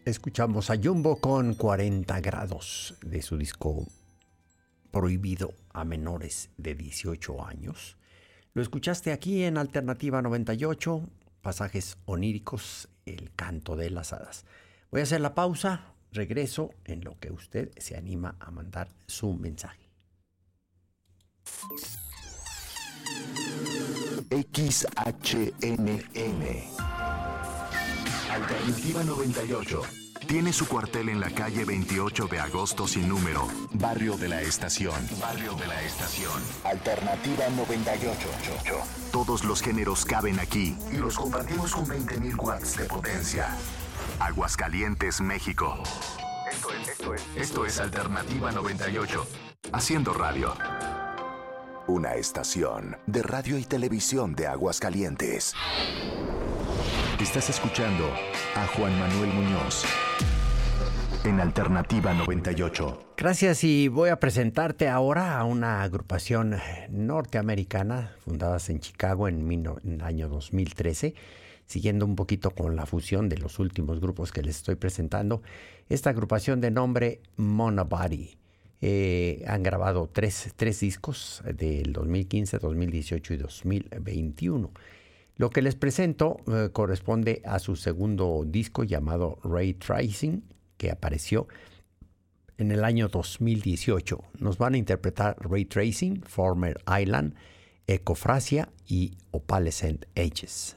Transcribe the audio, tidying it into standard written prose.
Escuchamos a Jumbo con 40 grados de su disco Prohibido a menores de 18 años. Lo escuchaste aquí en Alternativa 98, pasajes oníricos, el canto de las hadas. Voy a hacer la pausa, regreso en lo que usted se anima a mandar su mensaje. XHNN Alternativa 98 tiene su cuartel en la calle 28 de agosto sin número, Barrio de la Estación. Barrio de la Estación. Alternativa 98. Todos los géneros caben aquí y los compartimos con 20.000 watts de potencia. Aguascalientes, México. Esto es Alternativa 98. Haciendo radio. Una estación de radio y televisión de Aguascalientes. Estás escuchando a Juan Manuel Muñoz en Alternativa 98. Gracias, y voy a presentarte ahora a una agrupación norteamericana fundada en Chicago en el año 2013, siguiendo un poquito con la fusión de los últimos grupos que les estoy presentando. Esta agrupación de nombre Monobody. Han grabado tres discos del 2015, 2018 y 2021. Lo que les presento corresponde a su segundo disco llamado Ray Tracing, que apareció en el año 2018. Nos van a interpretar Ray Tracing, Former Island, Ecofrasia y Opalescent Ages.